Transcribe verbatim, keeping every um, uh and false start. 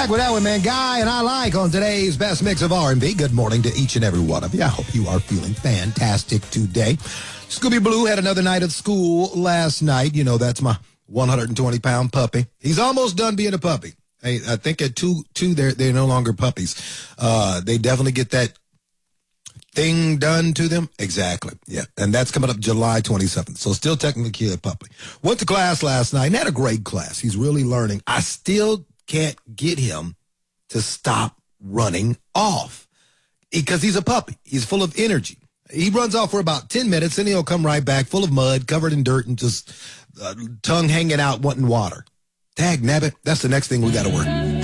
back with that one, man. Guy and I Like on today's best mix of R and B. Good morning to each and every one of you. I hope you are feeling fantastic today. Scooby Blue had another night at school last night. You know, that's my one hundred twenty pound puppy. He's almost done being a puppy. I, I think at two, two, they're, they're no longer puppies. Uh, they definitely get that thing done to them. Exactly. Yeah. And that's coming up July twenty-seventh. So still technically a puppy. Went to class last night and had a great class. He's really learning. I still can't get him to stop running off because he's a puppy. He's full of energy. He runs off for about ten minutes, and he'll come right back full of mud, covered in dirt, and just uh, tongue hanging out wanting water. Tag nabbit. That's the next thing we got to work.